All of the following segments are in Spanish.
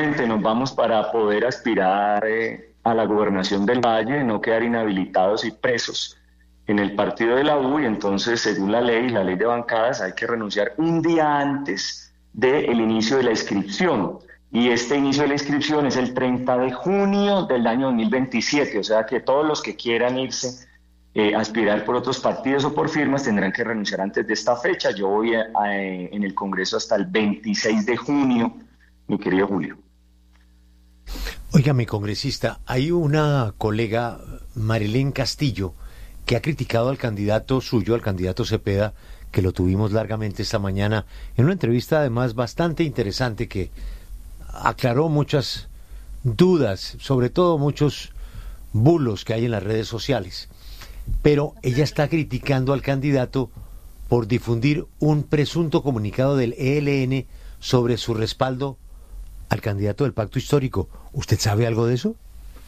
Efectivamente, nos vamos para poder aspirar a la gobernación del Valle, no quedar inhabilitados y presos en el partido de la U, y entonces, según la ley de bancadas, hay que renunciar un día antes del inicio de la inscripción. Y este inicio de la inscripción es el 30 de junio del año 2027, o sea que todos los que quieran irse aspirar por otros partidos o por firmas tendrán que renunciar antes de esta fecha. Yo voy en el Congreso hasta el 26 de junio, mi querido Julio. Óigame, congresista, hay una colega, Marilén Castillo, que ha criticado al candidato suyo, al candidato Cepeda, que lo tuvimos largamente esta mañana, en una entrevista además bastante interesante que aclaró muchas dudas, sobre todo muchos bulos que hay en las redes sociales. Pero ella está criticando al candidato por difundir un presunto comunicado del ELN sobre su respaldo al candidato del Pacto Histórico. ¿Usted sabe algo de eso?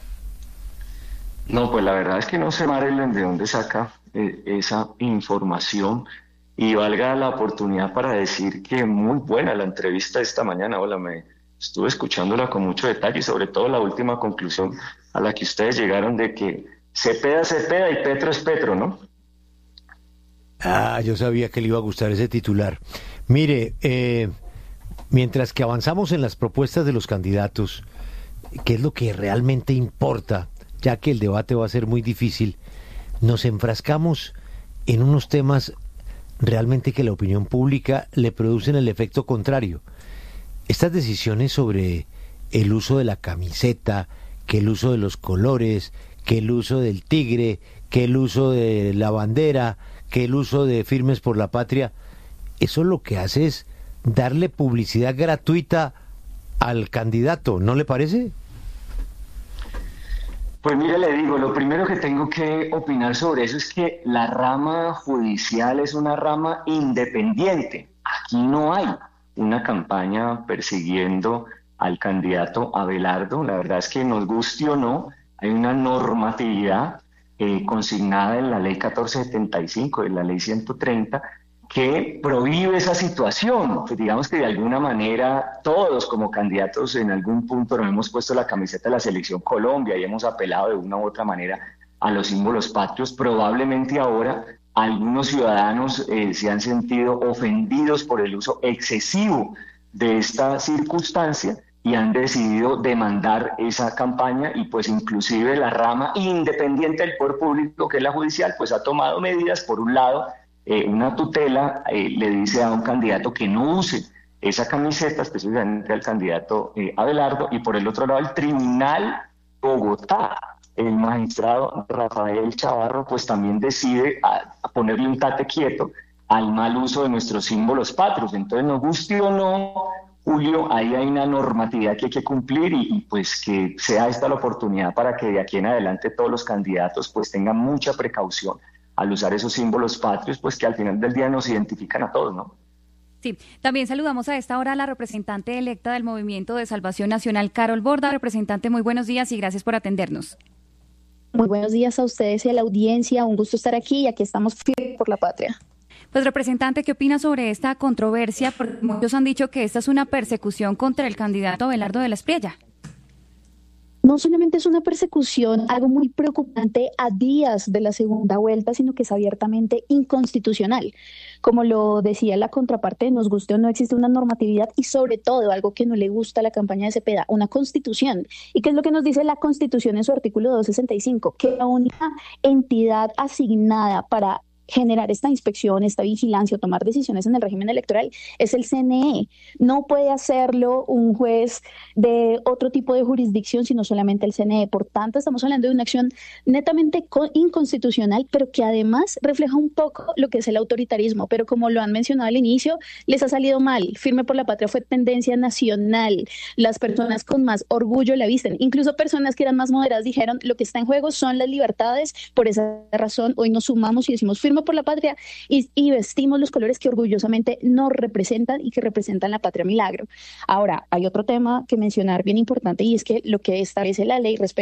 No, pues la verdad es que no sé, Marilyn, de dónde saca esa información, y valga la oportunidad para decir que muy buena la entrevista de esta mañana. Hola, me estuve escuchándola con mucho detalle, y sobre todo la última conclusión a la que ustedes llegaron de que Cepeda, Cepeda y Petro es Petro, ¿no? Ah, yo sabía que le iba a gustar ese titular. Mire, mientras que avanzamos en las propuestas de los candidatos, ¿qué es lo que realmente importa? Ya que el debate va a ser muy difícil, nos enfrascamos en unos temas realmente que la opinión pública le producen el efecto contrario. Estas decisiones sobre el uso de la camiseta, que el uso de los colores, que el uso del tigre, que el uso de la bandera, que el uso de Firmes por la Patria, eso lo que hace es darle publicidad gratuita al candidato, ¿no le parece? Pues mire, le digo, lo primero que tengo que opinar sobre eso es que la rama judicial es una rama independiente. Aquí no hay una campaña persiguiendo al candidato Abelardo. La verdad es que, nos guste o no, hay una normatividad consignada en la ley 1475, en la ley 130, que prohíbe esa situación. Pues digamos que de alguna manera todos como candidatos en algún punto nos hemos puesto la camiseta de la Selección Colombia y hemos apelado de una u otra manera a los símbolos patrios. Probablemente ahora algunos ciudadanos se han sentido ofendidos por el uso excesivo de esta circunstancia y han decidido demandar esa campaña, y pues inclusive la rama independiente del poder público, que es la judicial, pues ha tomado medidas. Por un lado, una tutela le dice a un candidato que no use esa camiseta, específicamente al candidato Abelardo, y por el otro lado el Tribunal Bogotá, el magistrado Rafael Chavarro, pues también decide a ponerle un tate quieto al mal uso de nuestros símbolos patrios. Entonces, nos guste o no, Julio, ahí hay una normatividad que hay que cumplir, y pues que sea esta la oportunidad para que de aquí en adelante todos los candidatos pues tengan mucha precaución al usar esos símbolos patrios, pues que al final del día nos identifican a todos, ¿no? Sí, también saludamos a esta hora a la representante electa del Movimiento de Salvación Nacional, Carol Borda. Representante, muy buenos días y gracias por atendernos. Muy buenos días a ustedes y a la audiencia, un gusto estar aquí, y aquí estamos firmes por la patria. Pues, representante, ¿qué opina sobre esta controversia? Porque muchos han dicho que esta es una persecución contra el candidato Abelardo de la Espriella. No solamente es una persecución, algo muy preocupante a días de la segunda vuelta, sino que es abiertamente inconstitucional. Como lo decía la contraparte, nos guste o no, existe una normatividad y, sobre todo, algo que no le gusta a la campaña de Cepeda, una constitución. ¿Y qué es lo que nos dice la Constitución en su artículo 265? Que la única entidad asignada para generar esta inspección, esta vigilancia o tomar decisiones en el régimen electoral es el CNE. No puede hacerlo un juez de otro tipo de jurisdicción, sino solamente el CNE. Por tanto, estamos hablando de una acción netamente inconstitucional, pero que además refleja un poco lo que es el autoritarismo. Pero como lo han mencionado al inicio, les ha salido mal. Firme por la Patria fue tendencia nacional. Las personas con más orgullo la visten. Incluso personas que eran más moderadas dijeron, lo que está en juego son las libertades. Por esa razón, hoy nos sumamos y decimos firme por la patria, y vestimos los colores que orgullosamente nos representan y que representan la patria milagro. Ahora, hay otro tema que mencionar bien importante, y es que lo que establece la ley respecto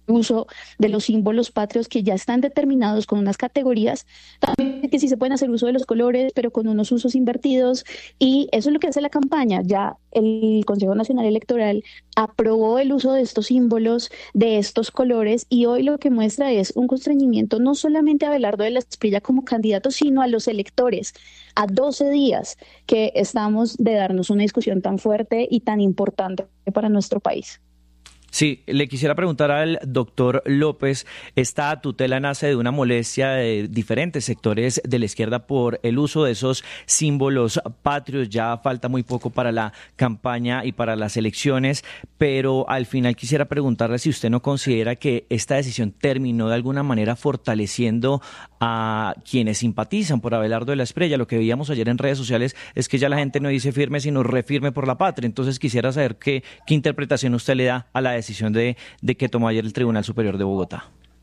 uso de los símbolos patrios que ya están determinados con unas categorías, también que sí se pueden hacer uso de los colores, pero con unos usos invertidos, y eso es lo que hace la campaña. Ya el Consejo Nacional Electoral aprobó el uso de estos símbolos, de estos colores, y hoy lo que muestra es un constreñimiento no solamente a Abelardo de la Espriella como candidato, sino a los electores, a 12 días que estamos de darnos una discusión tan fuerte y tan importante para nuestro país. Sí, le quisiera preguntar al doctor López, esta tutela nace de una molestia de diferentes sectores de la izquierda por el uso de esos símbolos patrios. Ya falta muy poco para la campaña y para las elecciones, pero al final quisiera preguntarle si usted no considera que esta decisión terminó de alguna manera fortaleciendo a quienes simpatizan por Abelardo de la Espriella. Lo que veíamos ayer en redes sociales es que ya la gente no dice firme, sino refirme por la patria. Entonces quisiera saber qué interpretación usted le da a la decisión de que tomó ayer el Tribunal Superior de Bogotá.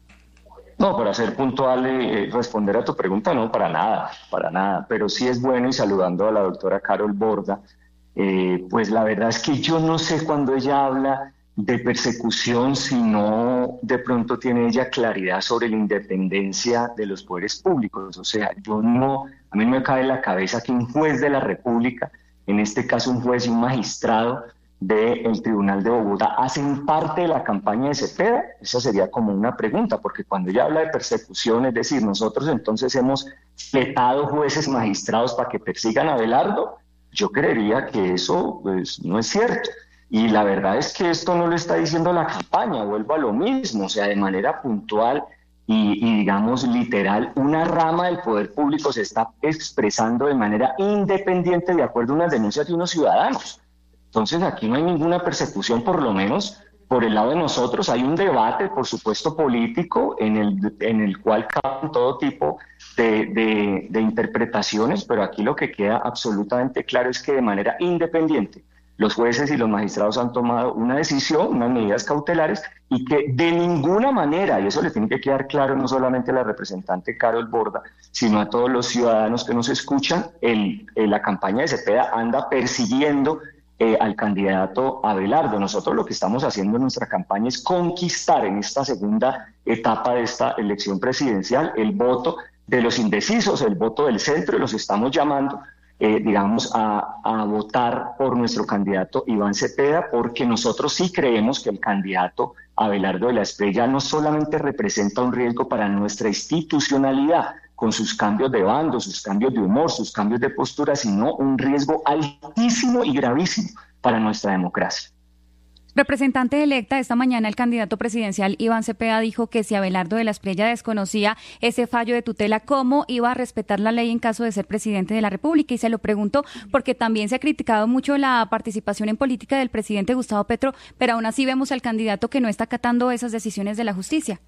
No, para ser puntual, responder a tu pregunta, no, para nada, pero sí es bueno, y saludando a la doctora Carol Borda, pues la verdad es que yo no sé cuando ella habla de persecución, si no de pronto tiene ella claridad sobre la independencia de los poderes públicos. O sea, a mí no me cabe en la cabeza que un juez de la República, en este caso un juez y un magistrado del Tribunal de Bogotá, hacen parte de la campaña de Cepeda. Esa sería como una pregunta, porque cuando ella habla de persecución, es decir, nosotros entonces hemos vetado jueces magistrados para que persigan a Abelardo, yo creería que eso pues no es cierto. Y la verdad es que esto no lo está diciendo la campaña, vuelvo a lo mismo, o sea, de manera puntual y digamos literal, una rama del poder público se está expresando de manera independiente de acuerdo a unas denuncias de unos ciudadanos. Entonces aquí no hay ninguna persecución, por lo menos por el lado de nosotros. Hay un debate, por supuesto, político en el cual caben todo tipo de interpretaciones, pero aquí lo que queda absolutamente claro es que de manera independiente los jueces y los magistrados han tomado una decisión, unas medidas cautelares, y que de ninguna manera, y eso le tiene que quedar claro no solamente a la representante Carol Borda, sino a todos los ciudadanos que nos escuchan, la campaña de Cepeda anda persiguiendo al candidato Abelardo. Nosotros lo que estamos haciendo en nuestra campaña es conquistar en esta segunda etapa de esta elección presidencial el voto de los indecisos, el voto del centro, y los estamos llamando a votar por nuestro candidato Iván Cepeda, porque nosotros sí creemos que el candidato Abelardo de la Espriella no solamente representa un riesgo para nuestra institucionalidad, con sus cambios de bando, sus cambios de humor, sus cambios de postura, sino un riesgo altísimo y gravísimo para nuestra democracia. Representante electa, esta mañana el candidato presidencial Iván Cepeda dijo que si Abelardo de la Espriella desconocía ese fallo de tutela, ¿cómo iba a respetar la ley en caso de ser presidente de la República? Y se lo pregunto porque también se ha criticado mucho la participación en política del presidente Gustavo Petro, pero aún así vemos al candidato que no está acatando esas decisiones de la justicia.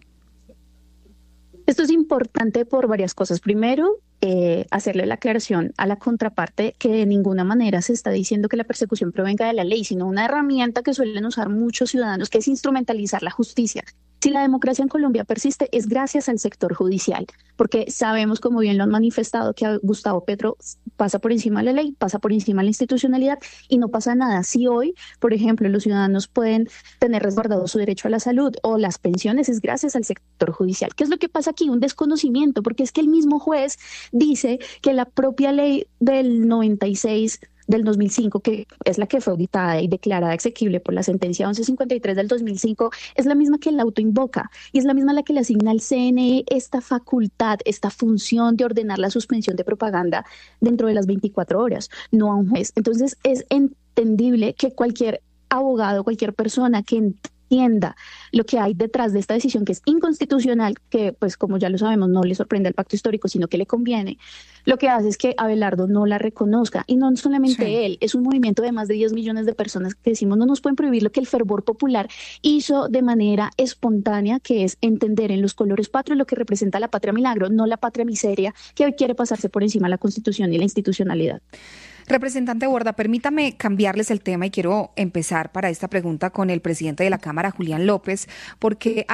Esto es importante por varias cosas. Primero, hacerle la aclaración a la contraparte que de ninguna manera se está diciendo que la persecución provenga de la ley, sino una herramienta que suelen usar muchos ciudadanos, que es instrumentalizar la justicia. Si la democracia en Colombia persiste, es gracias al sector judicial, porque sabemos, como bien lo han manifestado, que Gustavo Petro pasa por encima de la ley, pasa por encima de la institucionalidad y no pasa nada. Si hoy, por ejemplo, los ciudadanos pueden tener resguardado su derecho a la salud o las pensiones, es gracias al sector judicial. ¿Qué es lo que pasa aquí? Un desconocimiento, porque es que el mismo juez dice que la propia ley del 96 del 2005, que es la que fue auditada y declarada exequible por la sentencia 1153 del 2005, es la misma que la autoinvoca y es la misma la que le asigna al CNE esta facultad, esta función de ordenar la suspensión de propaganda dentro de las 24 horas, no a un juez. Entonces es entendible que cualquier abogado, cualquier persona que entienda lo que hay detrás de esta decisión, que es inconstitucional, que pues como ya lo sabemos no le sorprende al pacto histórico, sino que le conviene, lo que hace es que Abelardo no la reconozca, y no solamente él, es un movimiento de más de 10 millones de personas que decimos no nos pueden prohibir lo que el fervor popular hizo de manera espontánea, que es entender en los colores patrios lo que representa la patria milagro, no la patria miseria que hoy quiere pasarse por encima de la Constitución y la institucionalidad. Representante Borda, permítame cambiarles el tema y quiero empezar para esta pregunta con el presidente de la Cámara, Julián López, porque hay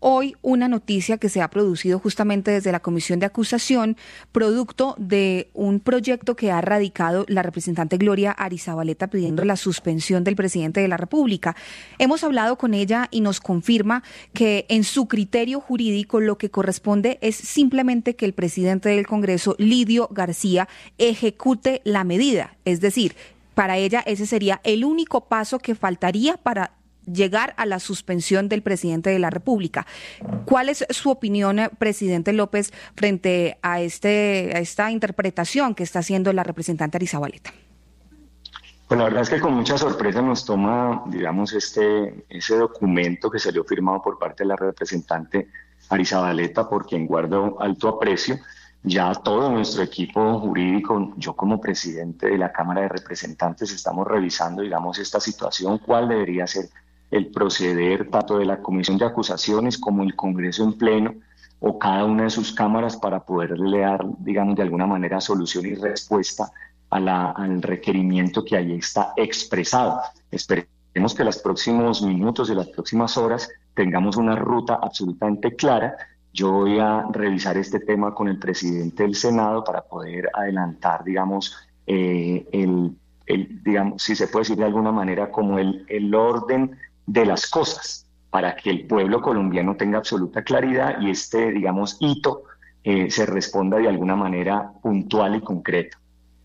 hoy una noticia que se ha producido justamente desde la Comisión de Acusación, producto de un proyecto que ha radicado la representante Gloria Arizabaleta pidiendo la suspensión del presidente de la República. Hemos hablado con ella y nos confirma que en su criterio jurídico lo que corresponde es simplemente que el presidente del Congreso, Lidio García, ejecute la medida. Es decir, para ella ese sería el único paso que faltaría para llegar a la suspensión del presidente de la República. ¿Cuál es su opinión, presidente López, frente a esta interpretación que está haciendo la representante Arizabaleta? Pues la verdad es que con mucha sorpresa nos toma, digamos, ese documento que salió firmado por parte de la representante Arizabaleta, por quien guardo alto aprecio. Ya todo nuestro equipo jurídico, yo como presidente de la Cámara de Representantes, estamos revisando, digamos, esta situación, cuál debería ser el proceder tanto de la Comisión de Acusaciones como el Congreso en pleno o cada una de sus cámaras para poderle dar, digamos, de alguna manera solución y respuesta al requerimiento que ahí está expresado. Esperemos que en los próximos minutos y las próximas horas tengamos una ruta absolutamente clara. Yo voy a revisar este tema con el presidente del Senado para poder adelantar, digamos, digamos, si se puede decir de alguna manera, como el orden de las cosas, para que el pueblo colombiano tenga absoluta claridad y digamos, hito se responda de alguna manera puntual y concreta.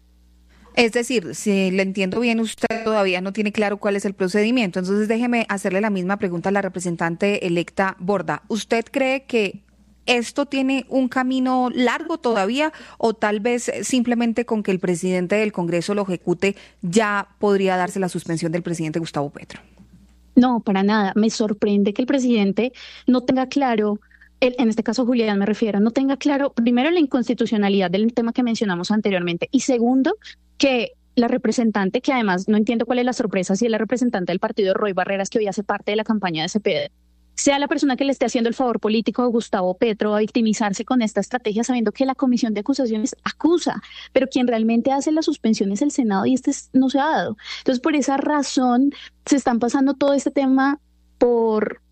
Es decir, si le entiendo bien, usted todavía no tiene claro cuál es el procedimiento. Entonces déjeme hacerle la misma pregunta a la representante electa Borda. ¿Usted cree que esto tiene un camino largo todavía o tal vez simplemente con que el presidente del Congreso lo ejecute ya podría darse la suspensión del presidente Gustavo Petro? No, para nada. Me sorprende que el presidente no tenga claro, en este caso Julián me refiero, no tenga claro primero la inconstitucionalidad del tema que mencionamos anteriormente y segundo que la representante, que además no entiendo cuál es la sorpresa si es la representante del partido Roy Barreras que hoy hace parte de la campaña de Cepeda, sea la persona que le esté haciendo el favor político a Gustavo Petro a victimizarse con esta estrategia sabiendo que la Comisión de Acusaciones acusa, pero quien realmente hace la suspensión es el Senado y no se ha dado. Entonces, por esa razón se están pasando todo este tema por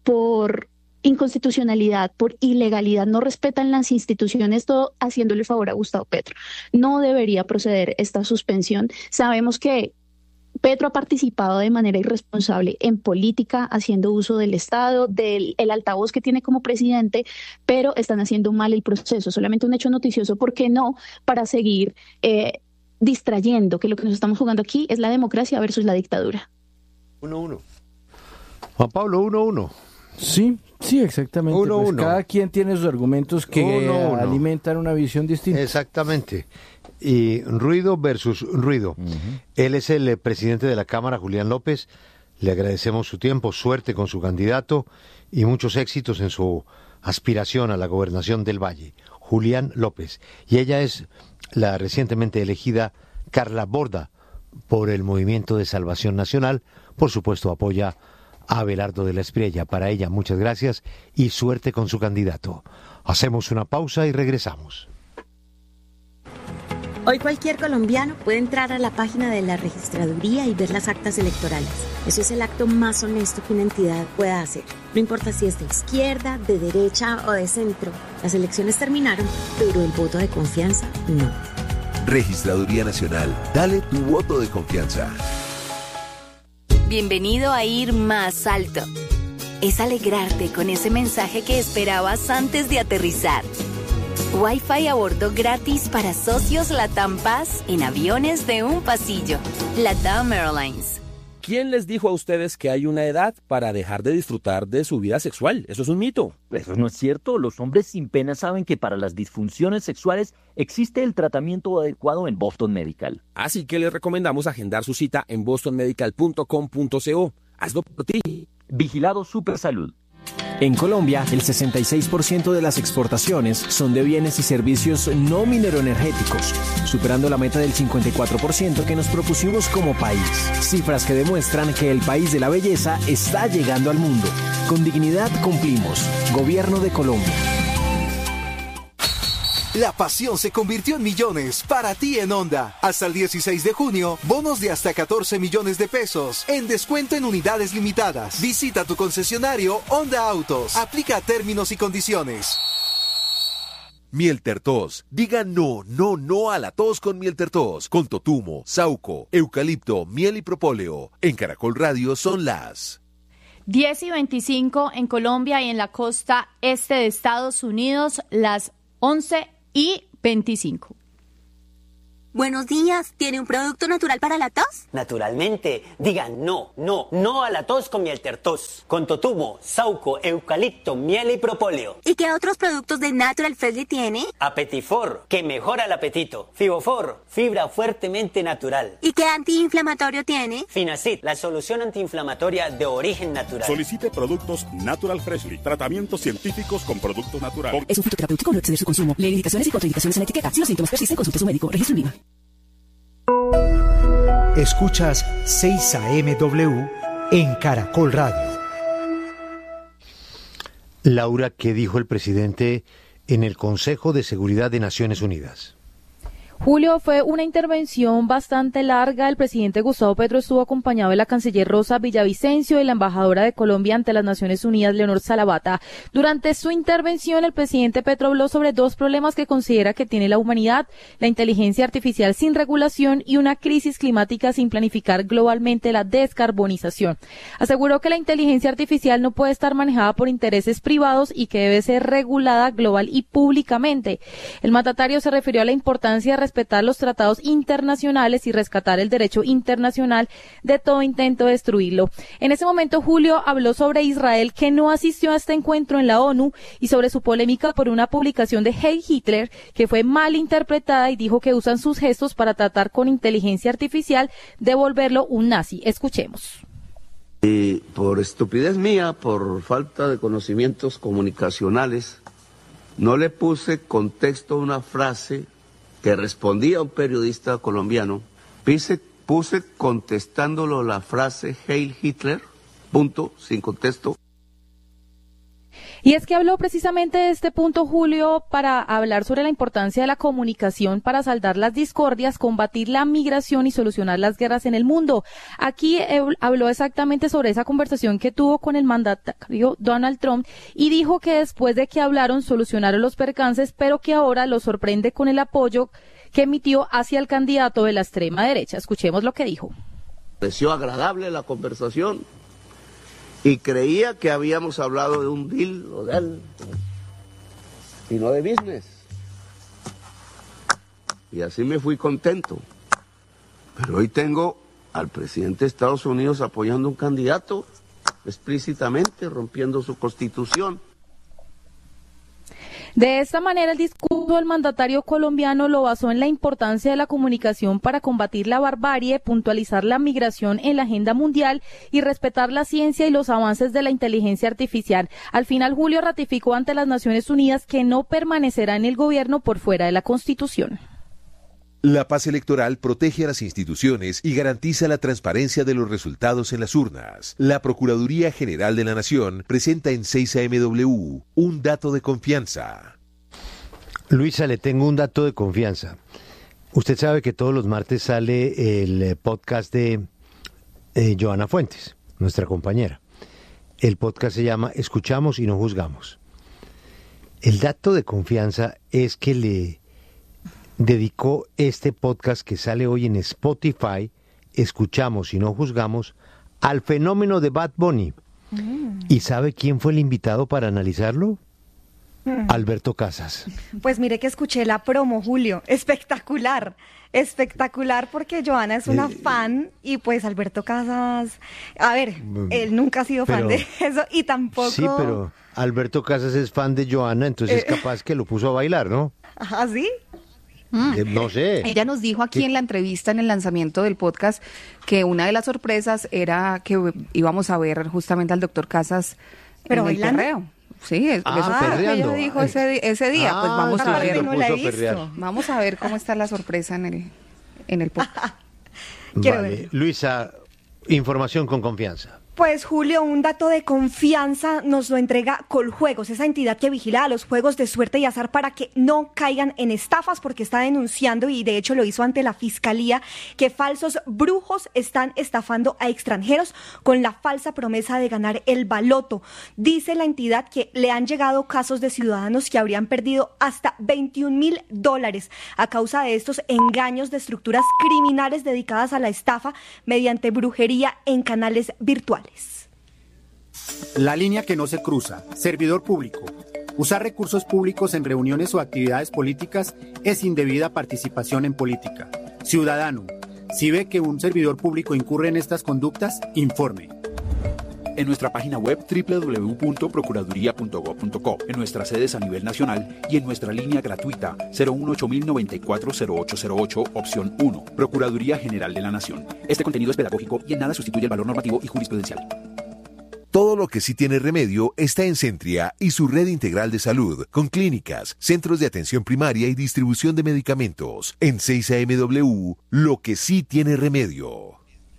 inconstitucionalidad, por ilegalidad, no respetan las instituciones, todo haciéndole favor a Gustavo Petro. No debería proceder esta suspensión. Sabemos que Petro ha participado de manera irresponsable en política, haciendo uso del Estado, del altavoz que tiene como presidente, pero están haciendo mal el proceso. Solamente un hecho noticioso, ¿por qué no? Para seguir distrayendo que lo que nos estamos jugando aquí es la democracia versus la dictadura. 1-1. Juan Pablo, 1-1. Sí, exactamente. 1-1. Pues cada quien tiene sus argumentos que 1-1. alimentan una visión distinta. Exactamente. Y ruido versus ruido. Él es el presidente de la Cámara, Julián López. Le agradecemos su tiempo, suerte con su candidato y muchos éxitos en su aspiración a la gobernación del Valle. Julián López. Y ella es la recientemente elegida Carla Borda por el Movimiento de Salvación Nacional. Por supuesto, apoya a Abelardo de la Espriella. Para ella, muchas gracias y suerte con su candidato. Hacemos una pausa y regresamos. Hoy cualquier colombiano puede entrar a la página de la registraduría y ver las actas electorales. Eso es el acto más honesto que una entidad pueda hacer. No importa si es de izquierda, de derecha o de centro. Las elecciones terminaron, pero el voto de confianza no. Registraduría Nacional. Dale tu voto de confianza. Bienvenido a Ir Más Alto. Es alegrarte con ese mensaje que esperabas antes de aterrizar. Wi-Fi a bordo gratis para socios LATAM Paz en aviones de un pasillo. LATAM Airlines. ¿Quién les dijo a ustedes que hay una edad para dejar de disfrutar de su vida sexual? Eso es un mito. Eso no es cierto. Los hombres sin pena saben que para las disfunciones sexuales existe el tratamiento adecuado en Boston Medical. Así que les recomendamos agendar su cita en bostonmedical.com.co. Hazlo por ti. Vigilado Supersalud. En Colombia, el 66% de las exportaciones son de bienes y servicios no mineroenergéticos, superando la meta del 54% que nos propusimos como país. Cifras que demuestran que el país de la belleza está llegando al mundo. Con dignidad cumplimos. Gobierno de Colombia. La pasión se convirtió en millones para ti en Honda. Hasta el 16 de junio, bonos de hasta 14 millones de pesos en descuento en unidades limitadas. Visita tu concesionario Honda Autos. Aplica términos y condiciones. Miel Tertos. Diga no, no, no a la tos con Miel Tertos. Con totumo, sauco, eucalipto, miel y propóleo. En Caracol Radio son las 10:25 en Colombia y en la costa este de Estados Unidos, las 11:25. Buenos días, ¿tiene un producto natural para la tos? Naturalmente, digan no, no, no a la tos con Miel Tertos. Con totumo, sauco, eucalipto, miel y propóleo. ¿Y qué otros productos de Natural Freshly tiene? Apetifor, que mejora el apetito. Fibofor, fibra fuertemente natural. ¿Y qué antiinflamatorio tiene? Finacid, la solución antiinflamatoria de origen natural. Solicite productos Natural Freshly, tratamientos científicos con producto natural. Es un fitoterapéutico, no exceder su consumo. Lee indicaciones y contraindicaciones en la etiqueta. Si los síntomas persisten, consulte a su médico. Registro en línea. Escuchas 6 AM/W en Caracol Radio. Laura, ¿qué dijo el presidente en el Consejo de Seguridad de Naciones Unidas? Julio, fue una intervención bastante larga. El presidente Gustavo Petro estuvo acompañado de la canciller Rosa Villavicencio y la embajadora de Colombia ante las Naciones Unidas, Leonor Salavata. Durante su intervención, el presidente Petro habló sobre dos problemas que considera que tiene la humanidad: la inteligencia artificial sin regulación y una crisis climática sin planificar globalmente la descarbonización. Aseguró que la inteligencia artificial no puede estar manejada por intereses privados y que debe ser regulada global y públicamente. El mandatario se refirió a la importancia de respetar los tratados internacionales y rescatar el derecho internacional de todo intento de destruirlo. En ese momento, Julio habló sobre Israel, que no asistió a este encuentro en la ONU, y sobre su polémica por una publicación de Heil Hitler que fue mal interpretada, y dijo que usan sus gestos para tratar con inteligencia artificial de volverlo un nazi. Escuchemos. Y por estupidez mía, por falta de conocimientos comunicacionales, no le puse contexto a una frase que respondía a un periodista colombiano. Puse contestándolo la frase Heil Hitler, punto, sin contexto. Y es que habló precisamente de este punto, Julio, para hablar sobre la importancia de la comunicación para saldar las discordias, combatir la migración y solucionar las guerras en el mundo. Aquí habló exactamente sobre esa conversación que tuvo con el mandatario Donald Trump y dijo que después de que hablaron solucionaron los percances, pero que ahora lo sorprende con el apoyo que emitió hacia el candidato de la extrema derecha. Escuchemos lo que dijo. Pareció agradable la conversación y creía que habíamos hablado de un deal o de algo y no de business. Y así me fui contento. Pero hoy tengo al presidente de Estados Unidos apoyando a un candidato explícitamente, rompiendo su constitución. De esta manera, el discurso del mandatario colombiano lo basó en la importancia de la comunicación para combatir la barbarie, puntualizar la migración en la agenda mundial y respetar la ciencia y los avances de la inteligencia artificial. Al final, Julio ratificó ante las Naciones Unidas que no permanecerá en el gobierno por fuera de la Constitución. La paz electoral protege a las instituciones y garantiza la transparencia de los resultados en las urnas. La Procuraduría General de la Nación presenta en 6 AM/W un dato de confianza. Luisa, le tengo un dato de confianza. Usted sabe que todos los martes sale el podcast de Joana Fuentes, nuestra compañera. El podcast se llama Escuchamos y no juzgamos. El dato de confianza es que le dedicó este podcast que sale hoy en Spotify, Escuchamos y no juzgamos, al fenómeno de Bad Bunny. ¿Y sabe quién fue el invitado para analizarlo? Alberto Casas. Pues mire que escuché la promo, Julio. Espectacular. Espectacular, porque Joana es una fan y pues Alberto Casas, a ver, él nunca ha sido fan de eso y tampoco... Sí, pero Alberto Casas es fan de Joana, entonces es capaz que lo puso a bailar, ¿no? ¿Ah, sí? No sé. Ella nos dijo aquí en la entrevista, en el lanzamiento del podcast, que una de las sorpresas era que íbamos a ver justamente al doctor Casas en el perreo. Sí, eso ella dijo ese día. Pues vamos a ver. No la he visto. Vamos a ver cómo está la sorpresa en el podcast. Vale. Luisa, información con confianza. Pues Julio, un dato de confianza nos lo entrega Coljuegos, esa entidad que vigila a los juegos de suerte y azar para que no caigan en estafas, porque está denunciando, y de hecho lo hizo ante la Fiscalía, que falsos brujos están estafando a extranjeros con la falsa promesa de ganar el baloto. Dice la entidad que le han llegado casos de ciudadanos que habrían perdido hasta $21,000 a causa de estos engaños de estructuras criminales dedicadas a la estafa mediante brujería en canales virtuales. La línea que no se cruza. Servidor público. Usar recursos públicos en reuniones o actividades políticas es indebida participación en política. Ciudadano, si ve que un servidor público incurre en estas conductas, informe. En nuestra página web www.procuraduría.gov.co, en nuestras sedes a nivel nacional y en nuestra línea gratuita 018-094-0808, opción 1, Procuraduría General de la Nación. Este contenido es pedagógico y en nada sustituye el valor normativo y jurisprudencial. Todo lo que sí tiene remedio está en Centria y su red integral de salud, con clínicas, centros de atención primaria y distribución de medicamentos. En 6AMW, lo que sí tiene remedio.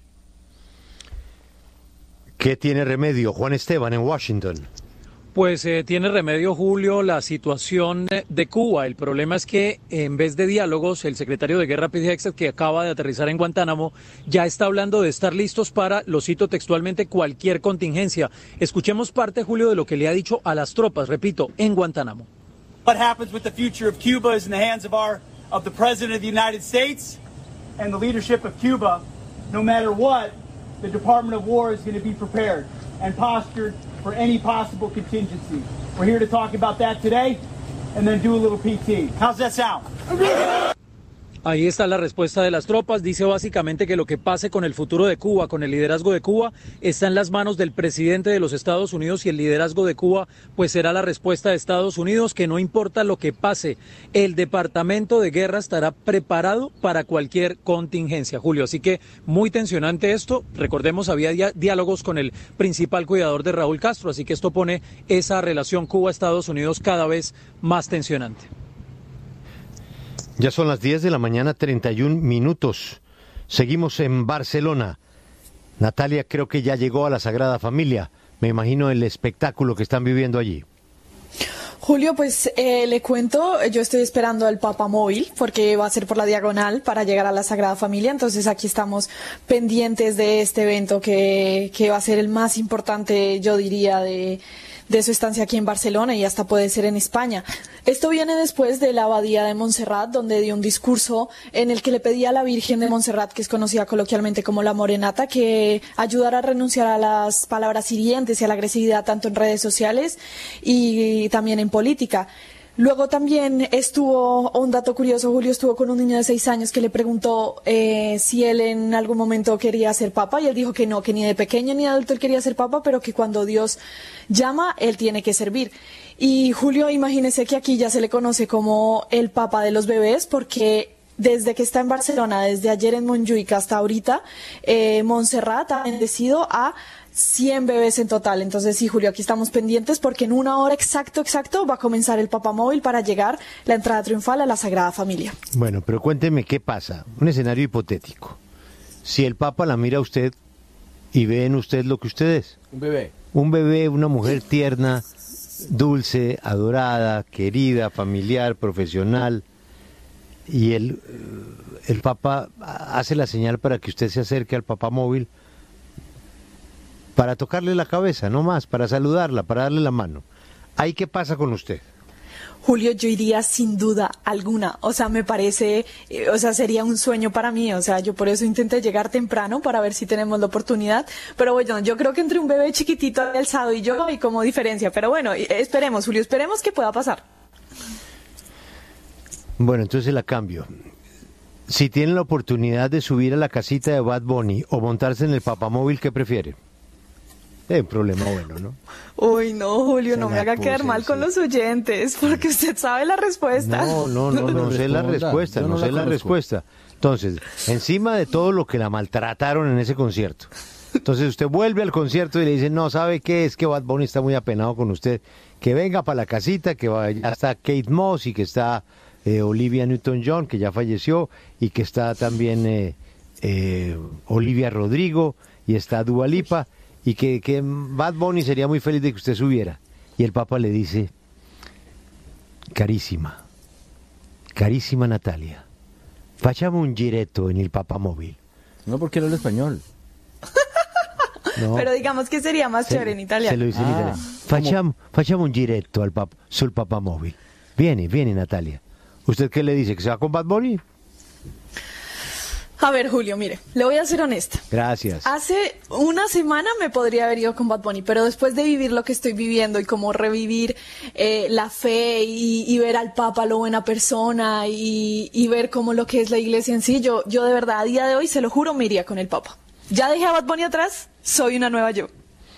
¿Qué tiene remedio, Juan Esteban, en Washington? Pues tiene remedio, Julio, la situación de Cuba. El problema es que en vez de diálogos, el secretario de Guerra, Pete Hegseth, que acaba de aterrizar en Guantánamo, ya está hablando de estar listos para, lo cito textualmente, cualquier contingencia. Escuchemos parte, Julio, de lo que le ha dicho a las tropas, repito, en Guantánamo. What happens with the future of Cuba is in the hands of the President of the United States and the leadership of Cuba. No matter what, the Department of War is going to be prepared and postured for any possible contingency. We're here to talk about that today and then do a little PT. How's that sound? Ahí está la respuesta de las tropas. Dice básicamente que lo que pase con el futuro de Cuba, con el liderazgo de Cuba, está en las manos del presidente de los Estados Unidos, y el liderazgo de Cuba pues será la respuesta de Estados Unidos, que no importa lo que pase, el Departamento de Guerra estará preparado para cualquier contingencia, Julio. Así que muy tensionante esto. Recordemos, había diálogos con el principal cuidador de Raúl Castro, así que esto pone esa relación Cuba-Estados Unidos cada vez más tensionante. Ya son las 10 de la mañana, 31 minutos. Seguimos en Barcelona. Natalia, creo que ya llegó a la Sagrada Familia. Me imagino el espectáculo que están viviendo allí. Julio, pues le cuento, yo estoy esperando al Papamóvil porque va a ser por la diagonal para llegar a la Sagrada Familia, entonces aquí estamos pendientes de este evento que va a ser el más importante, yo diría, de su estancia aquí en Barcelona, y hasta puede ser en España. Esto viene después de la Abadía de Montserrat, donde dio un discurso en el que le pedía a la Virgen de Montserrat, que es conocida coloquialmente como la Morenata, que ayudara a renunciar a las palabras hirientes y a la agresividad tanto en redes sociales y también en política. Luego también estuvo, un dato curioso, Julio, estuvo con un niño de 6 años que le preguntó si él en algún momento quería ser papa, y él dijo que no, que ni de pequeño ni de adulto él quería ser papa, pero que cuando Dios llama, él tiene que servir. Y Julio, imagínese que aquí ya se le conoce como el papa de los bebés, porque desde que está en Barcelona, desde ayer en Montjuic hasta ahorita, Montserrat ha bendecido a 100 bebés en total. Entonces sí, Julio, aquí estamos pendientes porque en 1 hora exacto va a comenzar el Papamóvil para llegar la entrada triunfal a la Sagrada Familia. Bueno, pero cuénteme qué pasa. Un escenario hipotético. Si el Papa la mira a usted y ve en usted lo que usted es. Un bebé. Un bebé, una mujer tierna, dulce, adorada, querida, familiar, profesional. Y el Papa hace la señal para que usted se acerque al Papamóvil, para tocarle la cabeza, no más, para saludarla, para darle la mano. ¿Ahí qué pasa con usted? Julio, yo iría sin duda alguna, o sea, me parece, sería un sueño para mí, o sea, yo por eso intenté llegar temprano para ver si tenemos la oportunidad, pero bueno, yo creo que entre un bebé chiquitito alzado y yo hay como diferencia, pero bueno, esperemos, Julio, esperemos que pueda pasar. Bueno, entonces la cambio. Si tienen la oportunidad de subir a la casita de Bad Bunny o montarse en el Papamóvil, ¿qué prefiere? Es un problema bueno, ¿no? Uy, no, Julio, no me haga quedar mal con los oyentes, porque usted sabe la respuesta. No sé la respuesta, no sé la respuesta. Entonces, encima de todo lo que la maltrataron en ese concierto, entonces usted vuelve al concierto y le dice, no, ¿sabe qué? Es que Bad Bunny está muy apenado con usted, que venga para la casita, que ya está Kate Moss y que está Olivia Newton-John, que ya falleció, y que está también Olivia Rodrigo, y está Dua Lipa, y que Bad Bunny sería muy feliz de que usted subiera. Y el Papa le dice, carísima Natalia, facciamo un giretto en el papamóvil. No, porque él habla español. No. Pero digamos que sería más chévere en italiano. Se lo dice en italiano. Facciamo un giretto sul papamóvil. Viene Natalia. ¿Usted qué le dice? ¿Que se va con Bad Bunny? A ver, Julio, mire, le voy a ser honesta. Gracias. Hace una semana me podría haber ido con Bad Bunny, pero después de vivir lo que estoy viviendo y como revivir la fe y ver al Papa lo buena persona y ver como lo que es la iglesia en sí, yo de verdad a día de hoy, se lo juro, me iría con el Papa. Ya dejé a Bad Bunny atrás, soy una nueva yo.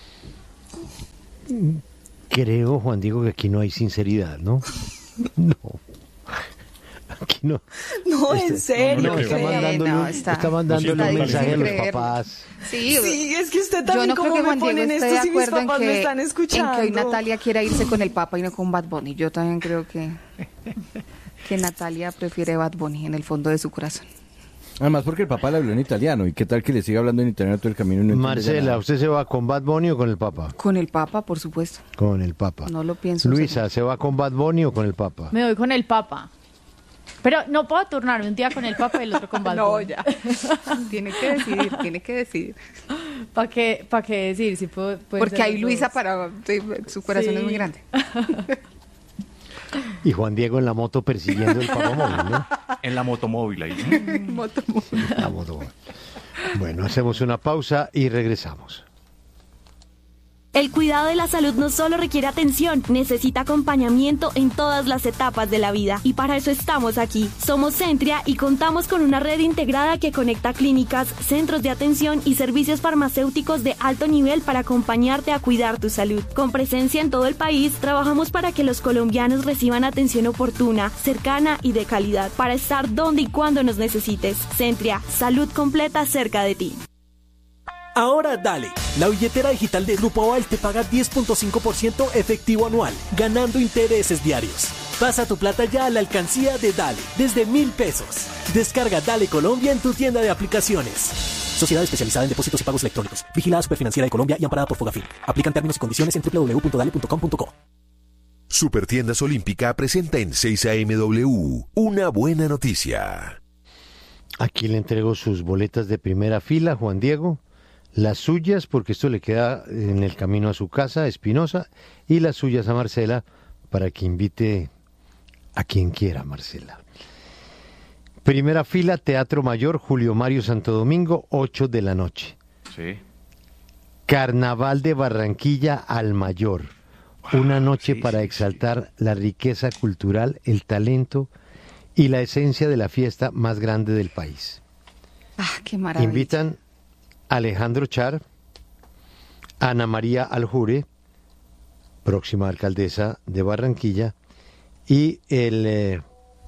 Creo, Juan Diego, que aquí no hay sinceridad, ¿no? No. Aquí no. No, en serio. No, está mandándole un mensaje a los papás. Sí, es que usted también, yo no creo que Juan Diego esté de acuerdo en me están escuchando. en que hoy Natalia quiera irse con el Papa y no con Bad Bunny. Yo también creo que Natalia prefiere Bad Bunny en el fondo de su corazón. Además porque el Papa le habló en italiano. ¿Y qué tal que le siga hablando en italiano todo el camino? No Marcela, ¿usted se va con Bad Bunny o con el Papa? Con el Papa, por supuesto. Con el Papa. No lo pienso. Luisa, ¿se va con Bad Bunny o con el Papa? Me voy con el Papa. Pero no puedo turnarme un día con el Papa y el otro con Bad Bunny. No, ya. Tiene que decidir. ¿Para qué decir? Si puedo, porque hay Luisa su corazón es muy grande. Y Juan Diego en la moto persiguiendo el papamóvil, ¿no? En la motomóvil ahí. La motomóvil. Bueno, hacemos una pausa y regresamos. El cuidado de la salud no solo requiere atención, necesita acompañamiento en todas las etapas de la vida. Y para eso estamos aquí. Somos Centria y contamos con una red integrada que conecta clínicas, centros de atención y servicios farmacéuticos de alto nivel para acompañarte a cuidar tu salud. Con presencia en todo el país, trabajamos para que los colombianos reciban atención oportuna, cercana y de calidad, para estar donde y cuando nos necesites. Centria, salud completa cerca de ti. Ahora dale, la billetera digital de Grupo Aval te paga 10.5% efectivo anual, ganando intereses diarios. Pasa tu plata ya a la alcancía de Dale, desde 1.000 pesos. Descarga Dale Colombia en tu tienda de aplicaciones. Sociedad especializada en depósitos y pagos electrónicos. Vigilada Superfinanciera de Colombia y amparada por Fogafín. Aplican términos y condiciones en www.dale.com.co. Supertiendas Olímpica presenta en 6 AMW una buena noticia. Aquí le entrego sus boletas de primera fila, Juan Diego. Las suyas, porque esto le queda en el camino a su casa, Espinosa, y las suyas a Marcela, para que invite a quien quiera, Marcela. Primera fila, Teatro Mayor, Julio Mario Santo Domingo, 8 de la noche. Sí. Carnaval de Barranquilla al Mayor. Una noche para exaltar la riqueza cultural, el talento y la esencia de la fiesta más grande del país. ¡Qué maravilla! Invitan Alejandro Char, Ana María Aljure, próxima alcaldesa de Barranquilla, y el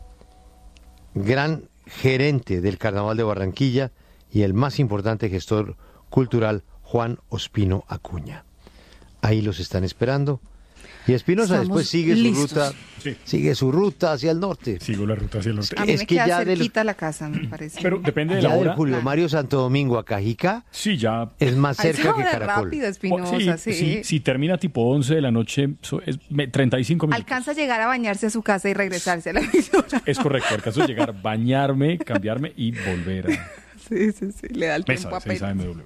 gran gerente del Carnaval de Barranquilla y el más importante gestor cultural, Juan Ospino Acuña. Ahí los están esperando. Y Espinosa después sigue listos. su ruta, sigue su ruta hacia el norte. Sigo la ruta hacia el norte. A mí me queda cerquita la casa, me parece. Pero depende de ya la hora. de Julio Mario Santo Domingo a Cajica, sí, ya es más cerca que Caracol. Rápido, Espinosa, si termina tipo 11 de la noche, es 35 minutos. Alcanza a llegar a bañarse a su casa y regresarse a la emisora. Es correcto, alcanzo a llegar, bañarme, cambiarme y volver a... Sí, le da el tiempo a 6 AMW.